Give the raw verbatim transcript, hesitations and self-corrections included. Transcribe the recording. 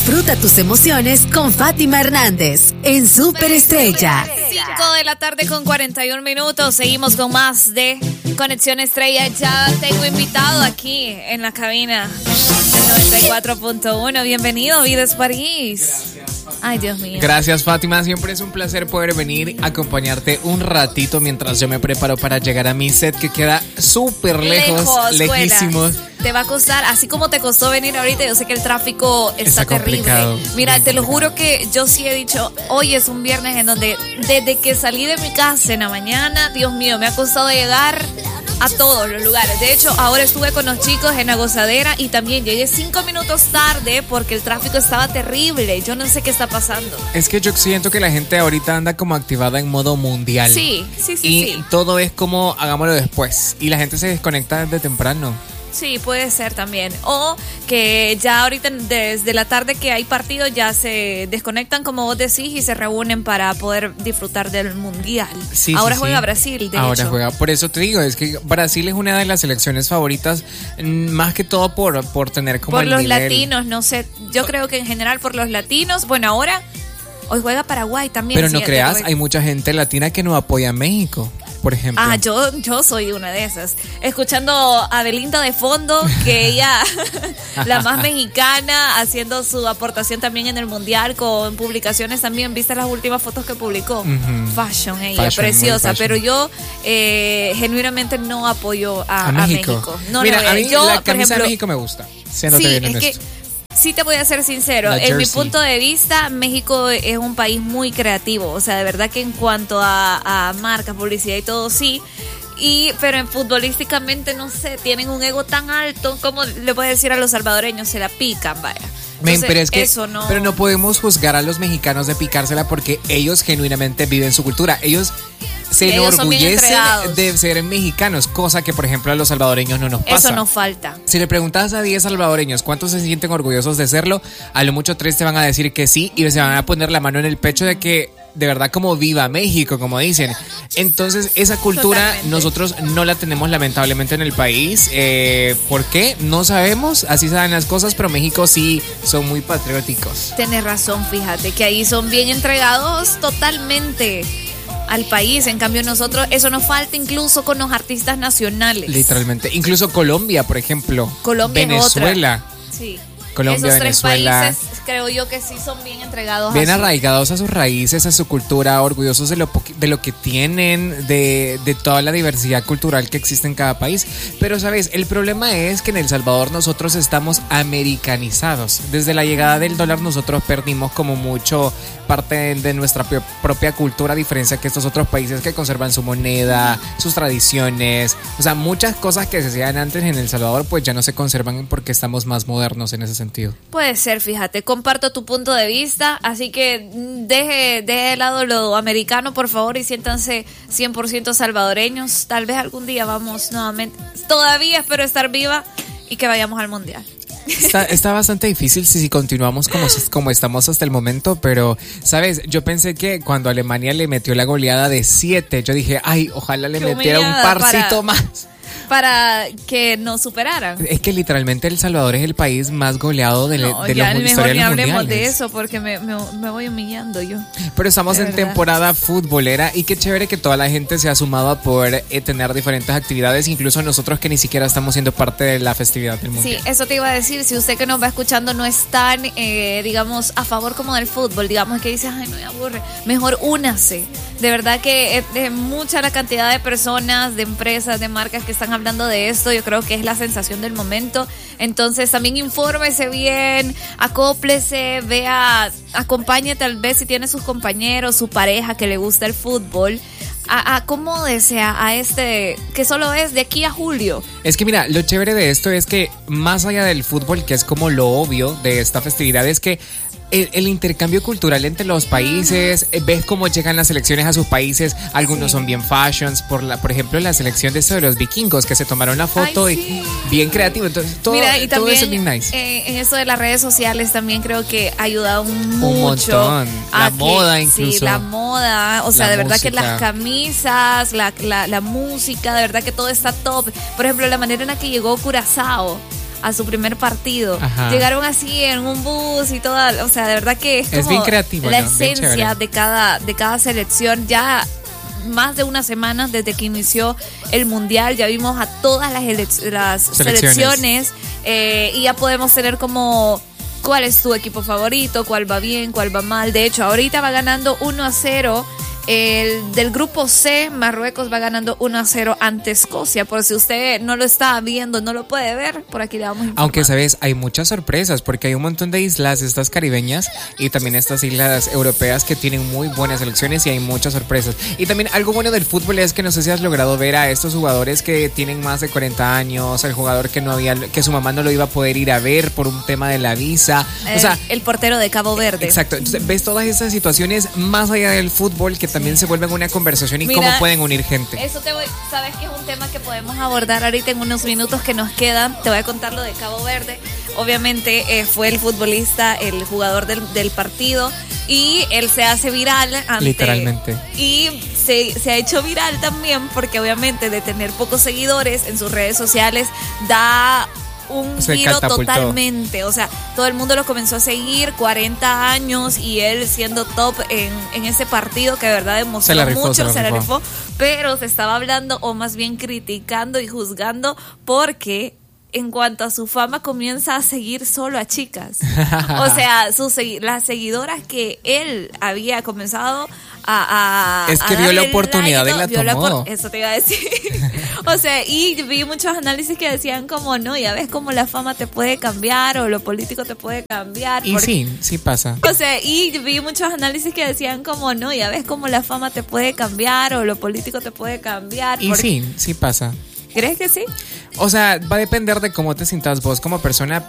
Disfruta tus emociones con Fátima Hernández en Superestrella. cinco de la tarde con cuarenta y un minutos. Seguimos con más de Conexión Estrella. Ya tengo invitado aquí en la cabina del noventa y cuatro punto uno. Bienvenido, Vides París. Ay, Dios mío. Gracias, Fátima. Siempre es un placer poder venir a acompañarte un ratito mientras yo me preparo para llegar a mi set, que queda súper lejos, lejos lejísimos. Te va a costar, así como te costó venir ahorita. Yo sé que el tráfico está, está terrible. Mira, te lo juro que yo sí he dicho, hoy es un viernes en donde desde que salí de mi casa en la mañana, Dios mío, me ha costado llegar a todos los lugares. De hecho, ahora estuve con los chicos en la gozadera y también llegué cinco minutos tarde porque el tráfico estaba terrible. Yo no sé qué está pasando. Es que yo siento que la gente ahorita anda como activada en modo mundial. Sí, sí, sí. Y sí. todo es como, hagámoslo después. Y la gente se desconecta desde temprano. Sí, puede ser también. O que ya ahorita desde la tarde que hay partido ya se desconectan, como vos decís, y se reúnen para poder disfrutar del Mundial. Sí, Ahora sí, juega sí. Brasil, de Ahora hecho. juega. Por eso te digo, es que Brasil es una de las selecciones favoritas, más que todo por, por tener como Por el los nivel. latinos, no sé. Yo creo que en general por los latinos. Bueno, ahora hoy juega Paraguay también. Pero no sí, creas, hay mucha gente latina que no apoya a México, por ejemplo. Ah, yo, yo soy una de esas. Escuchando a Belinda de fondo, que ella, la más mexicana, haciendo su aportación también en el Mundial, con publicaciones también. ¿Viste las últimas fotos que publicó? Uh-huh. Fashion, ella, fashion, preciosa. Fashion. Pero yo eh, genuinamente no apoyo a, a México. A México. No, Mira, no, a mí yo, la camisa por ejemplo, de México me gusta. Siéndote sí, bien es honesto. que sí te voy a ser sincero, en mi punto de vista, México es un país muy creativo, o sea, de verdad que en cuanto a, a marcas, publicidad y todo, sí, y pero en futbolísticamente, no sé, tienen un ego tan alto, como le puedo decir a los salvadoreños, se la pican, vaya. Entonces, Men, pero es que eso no... pero no podemos juzgar a los mexicanos de picársela porque ellos genuinamente viven su cultura. Ellos se sí, enorgullecen de ser mexicanos, cosa que por ejemplo a los salvadoreños no nos pasa. Eso nos falta. Si le preguntas a diez salvadoreños cuántos se sienten orgullosos de serlo, a lo mucho tres te van a decir que sí y se van a poner la mano en el pecho de que de verdad como viva México, como dicen. Entonces esa cultura Totalmente. Nosotros no la tenemos lamentablemente en el país. eh, ¿Por qué? No sabemos, así se dan las cosas, pero México sí son muy patrióticos. Tienes razón, fíjate que ahí son bien entregados totalmente al país. En cambio nosotros, eso nos falta incluso con los artistas nacionales. Literalmente, incluso Colombia, por ejemplo. Colombia, Venezuela. Sí. Colombia, Esos Venezuela. Tres países creo yo que sí son bien entregados. Bien a su... arraigados a sus raíces, a su cultura, orgullosos de lo, de lo que tienen, de, de toda la diversidad cultural que existe en cada país. Pero, ¿sabes? El problema es que en El Salvador nosotros estamos americanizados. Desde la llegada del dólar nosotros perdimos como mucho parte de nuestra propia cultura, a diferencia que estos otros países que conservan su moneda, sus tradiciones. O sea, muchas cosas que se hacían antes en El Salvador pues ya no se conservan porque estamos más modernos en ese sentido. Puede ser, fíjate, comparto tu punto de vista, así que deje, deje de lado lo americano, por favor, y siéntanse cien por ciento salvadoreños. Tal vez algún día vamos nuevamente, todavía espero estar viva y que vayamos al Mundial. Está, está bastante difícil si, si continuamos como, como estamos hasta el momento, pero, ¿sabes? Yo pensé que cuando Alemania le metió la goleada de siete, yo dije, ay, ojalá le Qué metiera un parcito para... más. Para que nos superaran. Es que literalmente El Salvador es el país más goleado de, no, de ya los mejor historiales ni hablemos mundiales. de eso porque me, me, me voy humillando yo. Pero estamos de en verdad. temporada futbolera y qué chévere que toda la gente se ha sumado a poder eh, tener diferentes actividades, incluso nosotros que ni siquiera estamos siendo parte de la festividad del mundial. Sí, eso te iba a decir, si usted que nos va escuchando no es tan, eh, digamos, a favor como del fútbol, digamos que dice, ay, no me aburre, mejor únase. De verdad que es, es mucha la cantidad de personas, de empresas, de marcas que están hablando de esto. Yo creo que es la sensación del momento. Entonces también infórmese bien, acóplese, vea, acompañe tal vez si tiene sus compañeros, su pareja que le gusta el fútbol. A, acomódese a, a este, que solo es de aquí a julio. Es que mira, lo chévere de esto es que más allá del fútbol, que es como lo obvio de esta festividad, es que El, el intercambio cultural entre los países, uh-huh. ves cómo llegan las selecciones a sus países, algunos sí. son bien fashions, por la, por ejemplo la selección de esto de los vikingos que se tomaron la foto. Ay, sí. y bien creativo, entonces todo, Mira, y todo también, eso es bien nice. Eh, en eso de las redes sociales también creo que ha ayudado mucho. Un montón, la que, moda incluso. Sí, la moda, o sea, la de verdad música. que las camisas, la, la, la música, de verdad que todo está top. Por ejemplo, la manera en la que llegó Curazao a su primer partido. Ajá. Llegaron así en un bus y toda, o sea, de verdad que es como es bien creativo, la ¿no? Bien esencia chévere. de cada, de cada selección. Ya más de una semana desde que inició el Mundial, ya vimos a todas las, elec- las Selecciones. selecciones eh, y ya podemos tener como cuál es tu equipo favorito, cuál va bien, cuál va mal. De hecho, ahorita va ganando uno a cero. El del grupo C, Marruecos va ganando uno a cero ante Escocia. Por si usted no lo está viendo, no lo puede ver, por aquí le vamos a informar. Aunque, ¿sabes? Hay muchas sorpresas porque hay un montón de islas, estas caribeñas y también estas islas europeas que tienen muy buenas selecciones y hay muchas sorpresas. Y también algo bueno del fútbol es que no sé si has logrado ver a estos jugadores que tienen más de cuarenta años, el jugador que no había, que su mamá no lo iba a poder ir a ver por un tema de la visa. El, o sea, el portero de Cabo Verde. exacto. Entonces, ves todas estas situaciones más allá del fútbol que también se vuelven una conversación y Mira, cómo pueden unir gente. Eso te voy, sabes que es un tema que podemos abordar ahorita en unos minutos que nos quedan. Te voy a contar lo de Cabo Verde. Obviamente eh, fue el futbolista, el jugador del, del partido y él se hace viral ante, Literalmente. Y se, se ha hecho viral también porque obviamente de tener pocos seguidores en sus redes sociales da un Se giro catapultó. totalmente, o sea, todo el mundo lo comenzó a seguir, cuarenta años y él siendo top en, en ese partido que de verdad demostró Se la rifó, mucho, se la se la rifó. rifó, pero se estaba hablando o más bien criticando y juzgando porque en cuanto a su fama comienza a seguir solo a chicas, o sea, sus, segui- las seguidoras que él había comenzado a, a Es que a vio la darle oportunidad like y la vio la tomó. opor- eso te iba a decir. O sea, y vi muchos análisis que decían como, no, ya ves cómo la fama te puede cambiar o lo político te puede cambiar. Y porque- sí, sí pasa. O sea, y vi muchos análisis que decían como, no, ya ves cómo la fama te puede cambiar o lo político te puede cambiar. Y porque- sí, sí pasa. ¿Crees que sí? O sea, va a depender de cómo te sientas vos como persona,